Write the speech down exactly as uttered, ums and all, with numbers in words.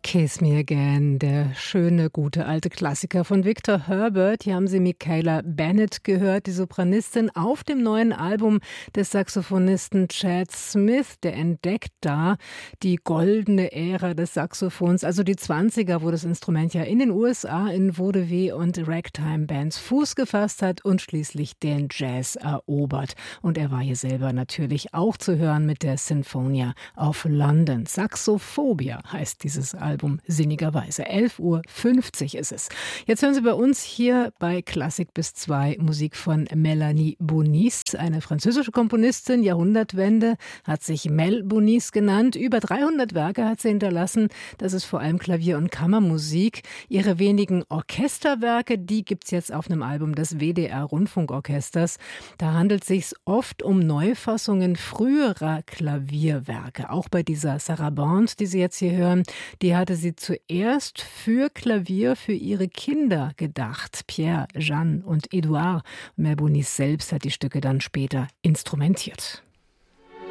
Kiss Me Again, der schöne, gute alte Klassiker von Victor Herbert. Hier haben Sie Michaela Bennett gehört, die Sopranistin auf dem neuen Album des Saxophonisten Chad Smith. Der entdeckt da die goldene Ära des Saxophons, also die Zwanziger, wo das Instrument ja in den U S A in Vaudeville und Ragtime-Bands Fuß gefasst hat und schließlich den Jazz erobert. Und er war hier selber natürlich auch zu hören mit der Sinfonia of London. Saxophobia heißt dieses Album sinnigerweise. elf Uhr fünfzig ist es. Jetzt hören Sie bei uns hier bei Klassik bis zwei Musik von Mélanie Bonis, eine französische Komponistin, Jahrhundertwende, hat sich Mel Bonis genannt. Über dreihundert Werke hat sie hinterlassen. Das ist vor allem Klavier- und Kammermusik. Ihre wenigen Orchesterwerke, die gibt's jetzt auf einem Album des W D R-Rundfunkorchesters. Da handelt es sich oft um Neufassungen früherer Klavierwerke. Auch bei dieser Sarabande, die Sie jetzt hier hören, die hatte sie zuerst für Klavier für ihre Kinder gedacht. Pierre, Jeanne und Edouard. Mel Bonis selbst hat die Stücke dann später instrumentiert.